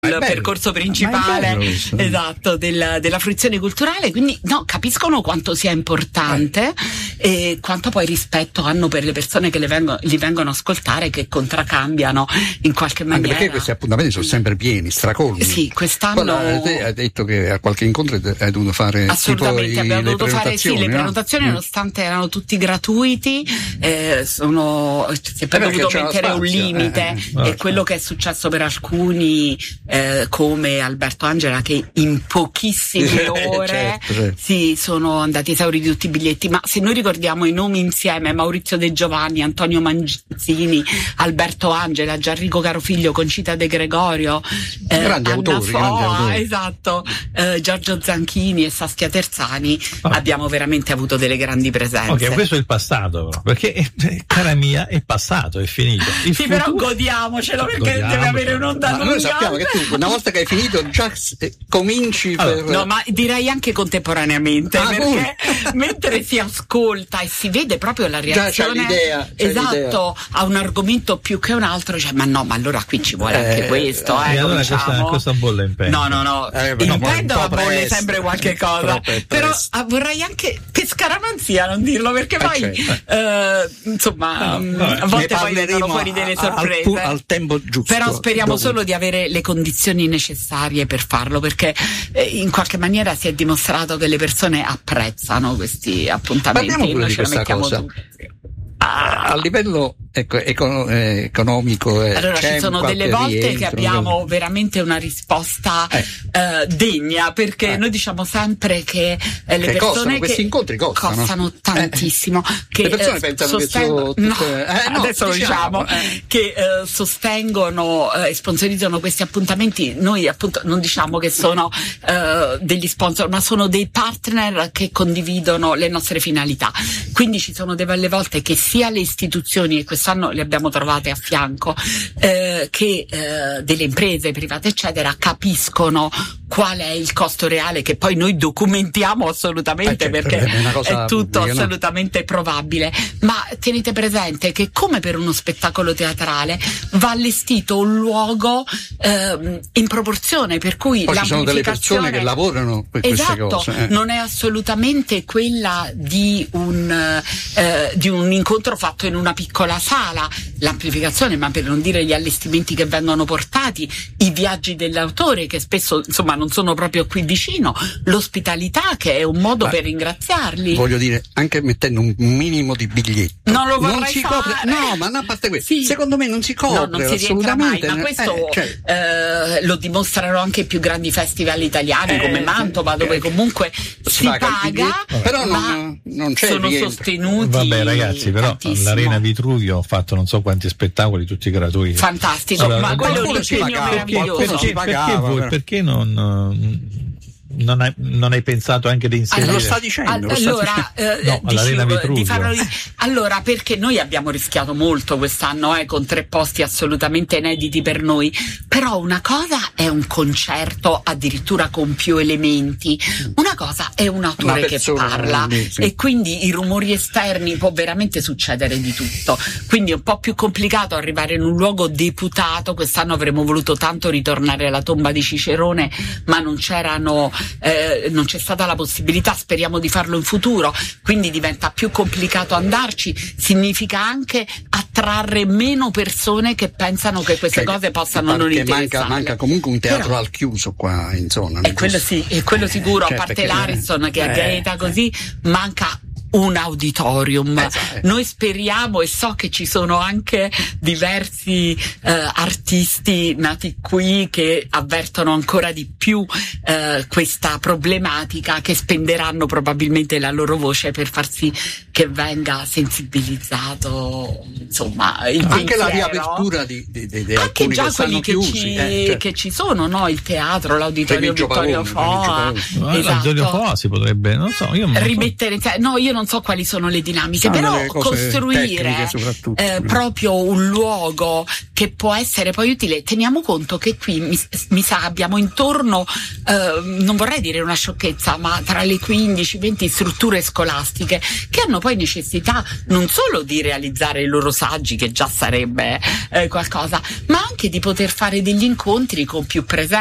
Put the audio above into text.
il percorso principale, esatto, della fruizione culturale, quindi capiscono quanto sia importante e quanto poi rispetto hanno per le persone che li vengono a ascoltare, che contraccambiano in qualche maniera. Anche perché questi appuntamenti sono sempre pieni, stracolmi. Sì, quest'anno te hai detto che a qualche incontro hai dovuto fare assolutamente, abbiamo dovuto fare le prenotazioni, nonostante erano tutti gratuiti, si è poi dovuto mettere un limite, e quello che è successo per alcuni come Alberto Angela, che in pochissime ore sì, sono andati esauriti tutti i biglietti. Ma se noi ricordiamo i nomi insieme: Maurizio De Giovanni, Antonio Manzini, Alberto Angela, Gianrico Carofiglio, Concita De Gregorio, grandi Anna autori, Foa, esatto, Giorgio Zanchini e Saskia Terzani, abbiamo veramente avuto delle grandi presenze. Ok, questo è il passato, perché cara mia, è passato, è finito. Però godiamocelo, perché deve avere un'onda lunga. Noi sappiamo che tu, una volta che hai finito, già cominci No, ma direi anche contemporaneamente, perché mentre si ascolta e si vede proprio la reazione, esatto, a un argomento più che un altro, ma allora qui ci vuole anche questo, e allora questa bolla in pentola. No, in pentola bolle sempre qualche cosa, però vorrei anche per scaramanzia non dirlo, perché poi insomma a volte poi vengono fuori delle sorprese al tempo giusto. Però speriamo solo di avere le condizioni necessarie per farlo, perché in qualche maniera si è dimostrato che le persone apprezzano questi appuntamenti. Noi ce la mettiamo tutti. A livello economico, allora ci sono delle volte che abbiamo veramente una risposta degna, perché noi diciamo sempre che le persone questi incontri costano tantissimo, che le persone pensano sostengono, adesso lo diciamo, che sostengono e sponsorizzano questi appuntamenti. Noi appunto non diciamo che sono degli sponsor, ma sono dei partner che condividono le nostre finalità, quindi ci sono delle volte che sia le istituzioni, e quest'anno le abbiamo trovate a fianco, che delle imprese private eccetera, capiscono qual è il costo reale, che poi noi documentiamo assolutamente, perché è tutto assolutamente probabile. Ma tenete presente che, come per uno spettacolo teatrale, va allestito un luogo in proporzione, per cui poi ci sono delle persone che lavorano per queste cose. Non è assolutamente quella di un incontro fatto in una piccola sala, l'amplificazione, ma per non dire gli allestimenti che vengono portati, i viaggi dell'autore, che spesso non sono proprio qui vicino, l'ospitalità, che è un modo per ringraziarli. Voglio dire, anche mettendo un minimo di biglietto non lo vorrei fare. Ma a parte questo, secondo me non si copre, non si assolutamente mai, ma questo lo dimostrano anche i più grandi festival italiani, come Mantova, dove comunque si paga, però non c'è sono sostenuti. Vabbè ragazzi, però tantissimo. l'Arena Vitruvio ho fatto non so quanti spettacoli, tutti gratuiti. Fantastico, allora, ma quello qualcuno si pagava, perché non hai pensato anche di inserire? Lo sta dicendo. All'Arena Vitruvio. Allora, perché noi abbiamo rischiato molto quest'anno, con 3 posti assolutamente inediti per noi. Però una cosa è un concerto addirittura con più elementi, una cosa è un autore che parla, e quindi i rumori esterni, può veramente succedere di tutto. Quindi è un po' più complicato arrivare in un luogo deputato. Quest'anno avremmo voluto tanto ritornare alla tomba di Cicerone, ma non c'è stata la possibilità. Speriamo di farlo in futuro, quindi diventa più complicato andarci. Significa anche attrarre meno persone che pensano che queste cose possano non interessare. Manca comunque un teatro al chiuso qua in zona. E quello sicuro, a parte l'Ariston che a Gaeta così, manca un auditorium. Noi speriamo, e so che ci sono anche diversi artisti nati qui che avvertono ancora di più questa problematica, che spenderanno probabilmente la loro voce per far sì che venga sensibilizzato, insomma, il anche pensiero. La riapertura di anche alcuni già che stanno chiusi, che ci sono, no? Il teatro, l'auditorio Vittorio Foa, L'auditorio Foa si potrebbe, non so, io rimettere. No, io non so quali sono le dinamiche, però costruire proprio un luogo che può essere poi utile. Teniamo conto che qui mi sa abbiamo intorno, non vorrei dire una sciocchezza, ma tra le 15-20 strutture scolastiche che hanno poi necessità non solo di realizzare i loro saggi, che già sarebbe qualcosa, ma anche di poter fare degli incontri con più presenza.